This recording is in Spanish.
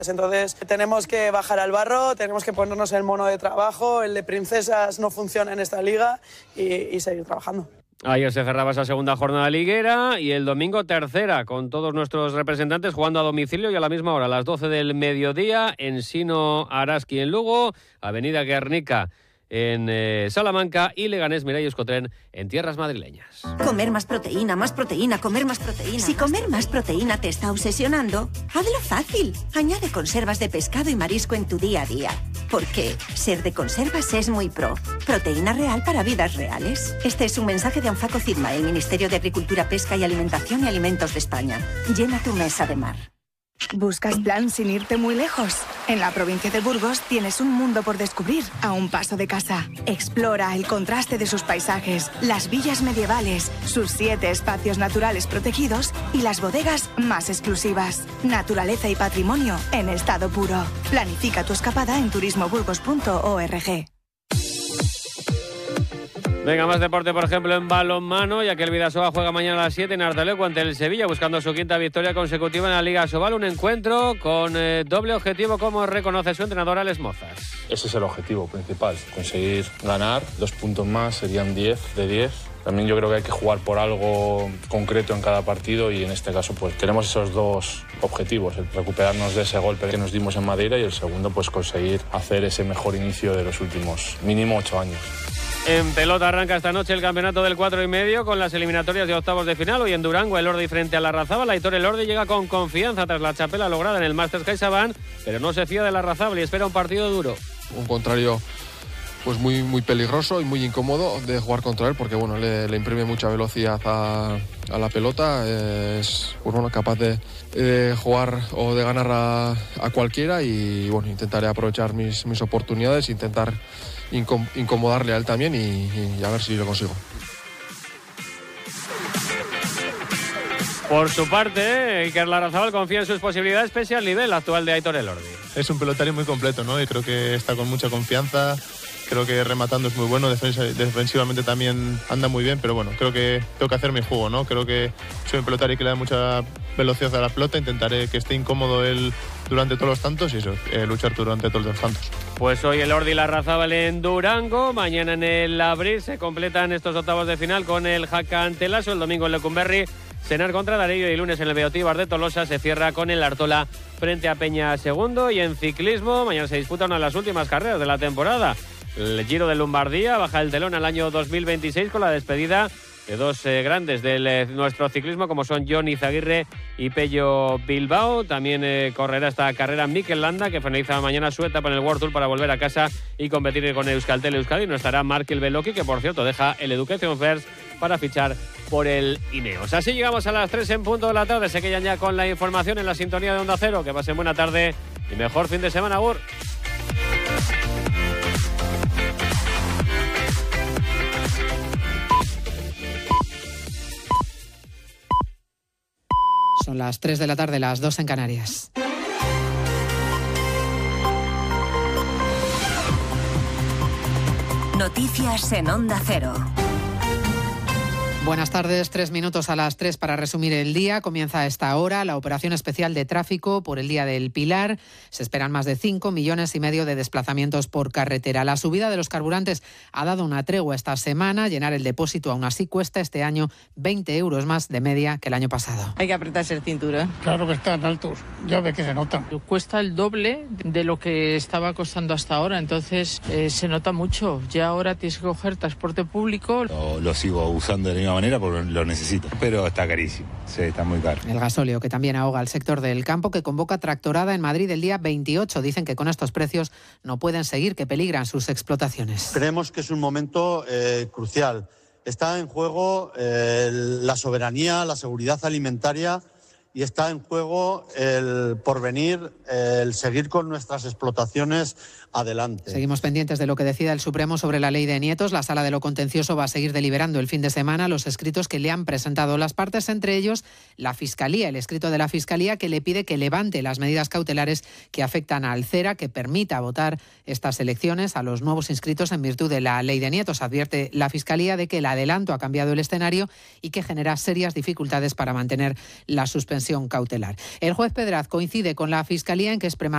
Entonces tenemos que bajar al barro, tenemos que ponernos el mono de trabajo, el de princesas no funciona en esta liga y seguir trabajando. Ayer se cerraba esa segunda jornada liguera y el domingo tercera, con todos nuestros representantes jugando a domicilio y a la misma hora, a las 12 del mediodía, Ensino Araski en Lugo, Avenida Guernica en Salamanca y Leganés Mireia Euskotren en tierras madrileñas. Comer más proteína, comer más proteína. Si comer más proteína te está obsesionando, hazlo fácil. Añade conservas de pescado y marisco en tu día a día. Porque ser de conservas es muy pro. Proteína real para vidas reales. Este es un mensaje de Anfaco Cidma, el Ministerio de Agricultura, Pesca y Alimentación y Alimentos de España. Llena tu mesa de mar. ¿Buscas plan sin irte muy lejos? En la provincia de Burgos tienes un mundo por descubrir a un paso de casa. Explora el contraste de sus paisajes, las villas medievales, sus 7 espacios naturales protegidos y las bodegas más exclusivas. Naturaleza y patrimonio en estado puro. Planifica tu escapada en turismoburgos.org. Venga, más deporte, por ejemplo, en balonmano, ya que el Bidasoa juega mañana a las 7 en Ardeleco ante el Sevilla, buscando su 5ª victoria consecutiva en la Liga Asobal. Un encuentro con doble objetivo, como reconoce su entrenador Alex Mozas. Ese es el objetivo principal, conseguir ganar. 2 puntos más serían 10 de 10. También yo creo que hay que jugar por algo concreto en cada partido y en este caso pues tenemos esos 2 objetivos, el recuperarnos de ese golpe que nos dimos en Madeira y el segundo pues conseguir hacer ese mejor inicio de los últimos mínimo 8 años. En pelota arranca esta noche el campeonato del 4,5 con las eliminatorias de octavos de final. Hoy en Durango el Ordi frente a la Larrazábal. Aitor Elordi llega con confianza tras la chapela lograda en el Masters CaixaBank, pero no se fía de la Larrazábal y espera un partido duro. Un contrario pues muy peligroso y muy incómodo de jugar contra él porque bueno le imprime mucha velocidad a la pelota, es pues, bueno, capaz de jugar o de ganar a cualquiera y bueno intentaré aprovechar mis oportunidades, intentar incomodarle a él también y a ver si lo consigo. Por su parte, Iker Larrazábal confía en sus posibilidades pese al nivel actual de Aitor Elordi. Es un pelotario muy completo, ¿no? Y creo que está con mucha confianza. Creo que rematando es muy bueno, defensivamente también anda muy bien, pero bueno, creo que tengo que hacer mi juego, ¿no? Creo que soy un pelotario que le da mucha velocidad a la pelota, intentaré que esté incómodo él durante todos los tantos y eso, luchar durante todos los tantos. Pues hoy el Ordi Larrazábal en Durango, mañana en el Abril se completan estos octavos de final con el Jaca ante Lasso, el domingo en Lecumberri, Senar contra Darillo y lunes en el Beotíbar de Tolosa se cierra con el Artola frente a Peña Segundo. Y en ciclismo, mañana se disputa una de las últimas carreras de la temporada. El Giro de Lombardía baja el telón al año 2026 con la despedida de 2 grandes de nuestro ciclismo como son Jon Izaguirre y Pello Bilbao. También correrá esta carrera Mikel Landa, que finaliza mañana su etapa en el World Tour para volver a casa y competir con Euskaltel Euskadi. No estará Markel Beloki, que por cierto deja el Education First para fichar por el Ineos. Así llegamos a las 3 en punto de la tarde. Se quedan ya con la información en la sintonía de Onda Cero. Que pasen buena tarde y mejor fin de semana, Agur. Son las 3 de la tarde, las 2 en Canarias. Noticias en Onda Cero. Buenas tardes, 3 minutos a las 3 para resumir el día. Comienza a esta hora la operación especial de tráfico por el Día del Pilar. Se esperan más de 5,5 millones de desplazamientos por carretera. La subida de los carburantes ha dado una tregua esta semana. Llenar el depósito aún así cuesta este año 20 euros más de media que el año pasado. Hay que apretarse el cinturón. Claro que están altos, ya ves que se nota. Cuesta el doble de lo que estaba costando hasta ahora, entonces se nota mucho. Ya ahora tienes que coger transporte público. Lo sigo usando de la misma manera porque lo necesito, pero está carísimo, sí, está muy caro. El gasóleo que también ahoga al sector del campo, que convoca tractorada en Madrid el día 28. Dicen que con estos precios no pueden seguir, que peligran sus explotaciones. Creemos que es un momento crucial. Está en juego la soberanía, la seguridad alimentaria y está en juego el porvenir, el seguir con nuestras explotaciones adelante. Seguimos pendientes de lo que decida el Supremo sobre la ley de nietos. La Sala de lo Contencioso va a seguir deliberando el fin de semana los escritos que le han presentado las partes, entre ellos la Fiscalía, el escrito de la Fiscalía que le pide que levante las medidas cautelares que afectan a Alcera, que permita votar estas elecciones a los nuevos inscritos en virtud de la ley de nietos. Advierte la Fiscalía de que el adelanto ha cambiado el escenario y que genera serias dificultades para mantener la suspensión cautelar. El juez Pedraz coincide con la Fiscalía en que es